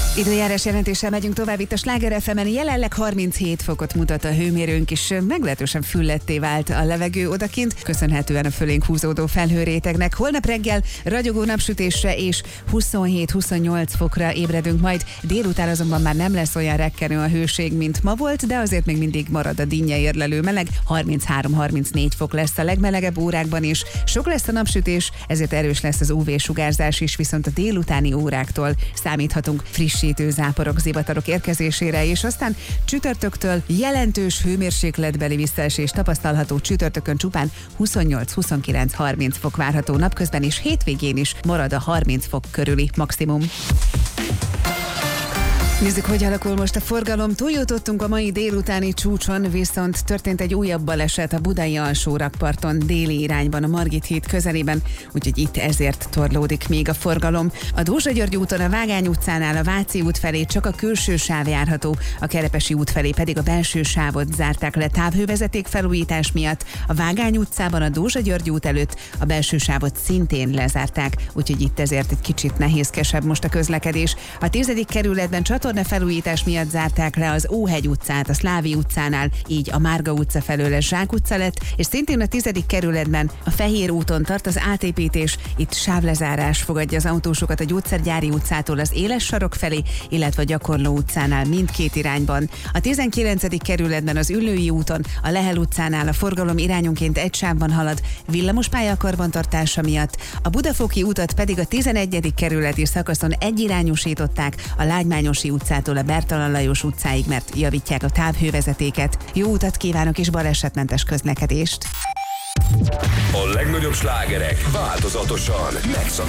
Időjárás jelentéssel megyünk tovább itt a Sláger FM-en. Jelenleg 37 fokot mutat a hőmérőnk, és meglehetősen fülletté vált a levegő odakint, köszönhetően a fölénk húzódó felhőrétegnek. Holnap reggel ragyogó napsütésre és 27-28 fokra ébredünk majd. Délután azonban már nem lesz olyan rekkenő a hőség, mint ma volt, de azért még mindig marad a dinnye érlelő meleg. 33-34 fok lesz a legmelegebb órákban is. Sok lesz a napsütés, ezért erős lesz az UV-sugárzás is, viszont a délutáni óráktól számíthatunk frissítő záporok, zivatarok érkezésére, és aztán csütörtöktől jelentős hőmérsékletbeli visszaesés tapasztalható. Csütörtökön csupán 28-29-30 fok várható napközben, és hétvégén is marad a 30 fok körüli maximum. Nézzük, hogy alakul most a forgalom. Túljutottunk a mai délutáni csúcson, viszont történt egy újabb baleset a budai alsórakparton déli irányban, a Margit híd közelében, úgyhogy itt ezért torlódik még a forgalom. A Dózsa-György úton a Vágány utcánál a Váci út felé csak a külső sáv járható, a Kerepesi út felé pedig a belső sávot zárták le távhővezeték felújítás miatt. A Vágány utcában a Dózsa-György út előtt a belső sávot szintén lezárták, úgyhogy itt ezért egy kicsit nehézkesebb most a közlekedés. A 10. kerületben felújítás miatt zárták le az Óhegy utcát, a Szlávi utcánál, így a Márga utca felől a Zsák utca lett, és szintén a 10. kerületben a Fehér úton tart az átépítés, itt sávlezárás fogadja az autósokat a Gyógyszergyári utcától az Éles sarok felé, illetve a Gyakorló utcánál mindkét irányban. A 19. kerületben az Üllői úton, a Lehel utcánál a forgalom irányonként egy sávban halad, villamospálya karbantartása miatt, a Budafoki utat pedig a 11. kerületi szakaszon egyirányosították, a Lágymányosi utcától a Bertalan Lajos utcáig, mert javítják a távhővezetéket. Jó utat kívánok és balesetmentes közlekedést! A legnagyobb slágerek változatosan megszakítják